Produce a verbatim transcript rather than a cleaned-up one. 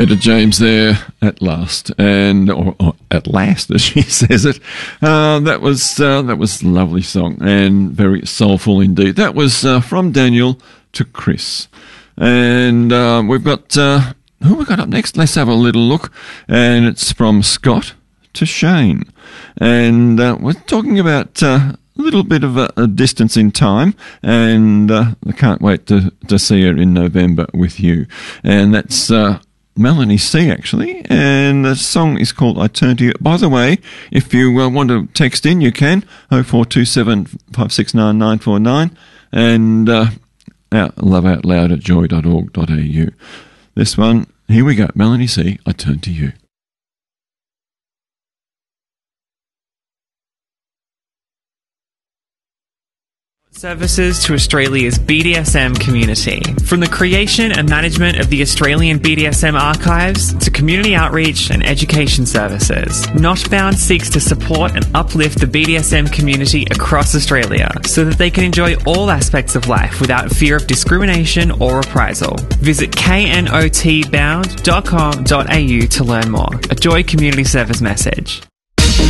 Etta James there at last, and or, or at last, as she says it. Uh, that was uh, that was a lovely song and very soulful indeed. That was uh, from Daniel to Chris, and uh, we've got uh, who we got up next. Let's have a little look, and it's from Scott to Shane, and uh, we're talking about Uh, a little bit of a, a distance in time, and uh, I can't wait to, to see her in November with you. And that's uh, Melanie C, actually, and the song is called I Turn to You. By the way, if you uh, want to text in, you can, oh four two seven, five six nine, nine four nine, and uh, out, love out loud at joy dot org dot a u. This one, here we go, Melanie C, I Turn to You. Services to Australia's B D S M community. From the creation and management of the Australian B D S M archives to community outreach and education services, Notbound seeks to support and uplift the B D S M community across Australia so that they can enjoy all aspects of life without fear of discrimination or reprisal. Visit k n o t bound dot com dot a u to learn more. A Joy Community Service message.